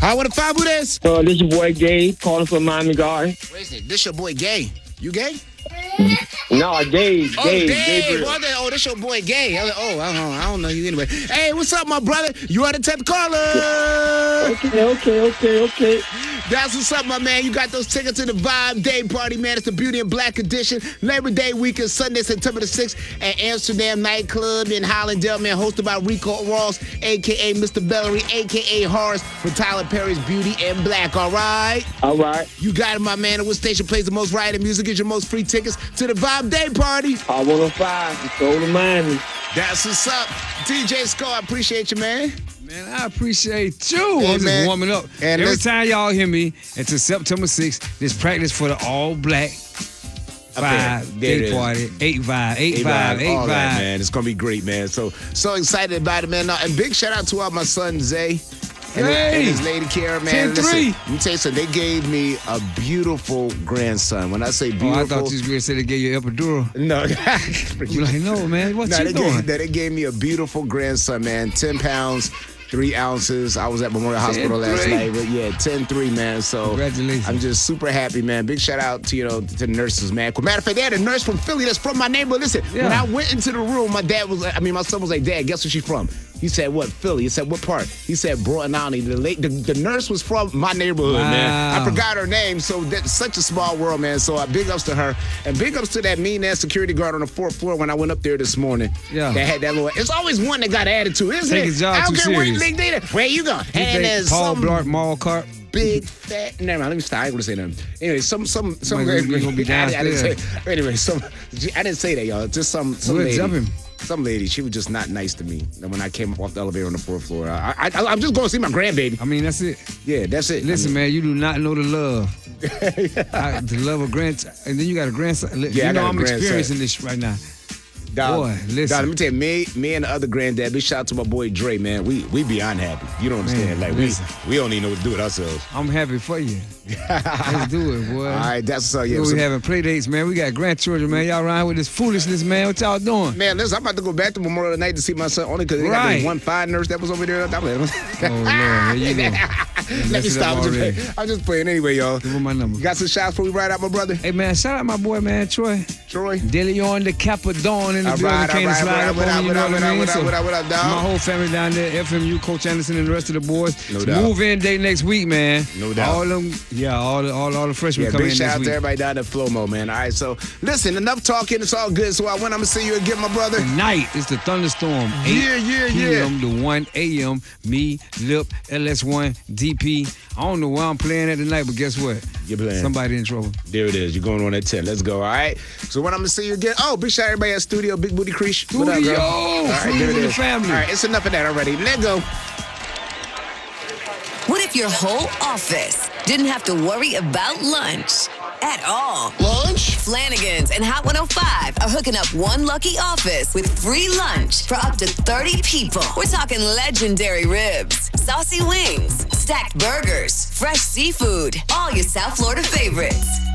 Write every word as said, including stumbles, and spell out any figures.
I want to find who this. So this your boy Gay calling from Miami Garden. Wait a minute. This your boy Gay. You gay? No, Gay, Oh, Gay, Gay. Gabriel. Well, they- oh, this your boy Gay. I was like, oh, I don't, I don't know you anyway. Hey, what's up, my brother? You are the tenth caller. Okay, okay, okay, okay. That's what's up, my man. You got those tickets to the Vibe Day Party, man. It's the Beauty and Black edition. Labor Day weekend, Sunday, September the sixth at Amsterdam Nightclub in Hollandale, man. Hosted by Rico Ross, a k a. Mister Bellery, a k a. Horace, for Tyler Perry's Beauty and Black, all right? All right. You got it, my man. And what station plays the most riot music? Get your most free tickets to the Vibe Day Party. I one oh five, the soul of Miami. That's what's up. D J Sco, I appreciate you, man. Man, I appreciate you. Hey, I'm just man. warming up. And Every let's- time y'all hear me, until September sixth, this practice for the all-black Vibe There it Day is. Party. Eight Vibe, eight Eight Vibe, Vibe, eight all that, Vibe. man. It's gonna be great, man. So so excited about it, man. Uh, and big shout out to all my son Zay and, Hey. and his lady Kara, man. ten three. Listen, let me tell you something. They gave me a beautiful grandson. When I say Oh, I beautiful, thought you was going to say they gave you epidural. no. You like, no, man, what No, you they doing? gave, they gave me a beautiful grandson, man. ten pounds, three ounces. I was at Memorial Hospital last ten three. night. But yeah, ten three, man. So Congratulations. I'm just super happy, man. Big shout out to, you know, to the nurses, man. Matter of fact, they had a nurse from Philly that's from my neighborhood. Listen, when Yeah. I went into the room, my dad was, I mean, my son was like, Dad, guess where she from? He said, what, Philly? He said, what part? He said, Broughton County. The, late, the, the nurse was from my neighborhood, man. I Wow. forgot her name. So that's such a small world, man. So uh, big ups to her. And big ups to that mean-ass security guard on the fourth floor when I went up there this morning. Yeah. That had that little, it's always one that got attitude, isn't Take it? his job I don't too care where you serious. think they, where you going? You And think there's Paul some Blart Mall Cart. big fat. Never mind. Let me stop. I ain't gonna say nothing. Anyway, some some some. Might- we gonna be I, I didn't say. downstairs. Anyway, some. I didn't say that, y'all. Just some some We'll lady. jump him. Some lady. She was just not nice to me. And when I came up off the elevator on the fourth floor, I, I, I I'm just going to see my grandbaby. I mean, that's it. Yeah, that's it. Listen, I man, you do not know the love. I, the love of grandson. And then you got a grandson. Yeah, you I know got a I'm grandson. experiencing this right now. Dog, Boy, listen. Dog, let me tell you, me, me and the other granddad, big shout out to my boy Dre, man. We we beyond happy. You don't understand. Man, like, we, listen. we don't even know what to do with ourselves. I'm happy for you. Let's do it, boy. All right, that's so, yeah. You know, so- we having play dates, man. We got grandchildren, man. Y'all around with this foolishness, man. What y'all doing? Man, listen, I'm about to go back to Memorial tonight to see my son only because they got Right. this one fine nurse that was over there. I'm like, Oh, Lord, there you go. Let mess me it up stop. I'm already. just, I'm just playing anyway, y'all. Give him my number. You got some shots before we ride out, my brother? Hey, man, shout out my boy, man, Troy. Troy? DeLeon the Capadon in the All building. right, all Came to right, slide what up up, on me, you what know up, what what I up, mean? what up, So, what up, what up, dog? my whole family down there, F M U, Coach Anderson, and the rest of the boys. No It's doubt. move-in day next week, man. No doubt. All them, yeah, all the, all, all the freshmen Yeah, coming big in shout next out week. to everybody down at Flomo, man. All right, so listen, enough talking. It's all good. So I went, I'm going to see you again, my brother. Tonight is the thunderstorm. Yeah, yeah, P M yeah. to one A M. Me, Lip, L S one, D P. I don't know where I'm playing at tonight, but guess what? You're playing. Somebody in trouble. There it is. You're going on at ten. Let's go, all right? So when I'm going to see you again, oh, big shout out to everybody at Studio, Big Booty Creesh. What up, Studio, girl? All right, Fruit there it of the is. family. All right, it's enough of that already. Let go. What if your whole office didn't have to worry about lunch at all? Lunch? Flanagan's and Hot one oh five are hooking up one lucky office with free lunch for up to thirty people. We're talking legendary ribs, saucy wings, stacked burgers, fresh seafood, all your South Florida favorites.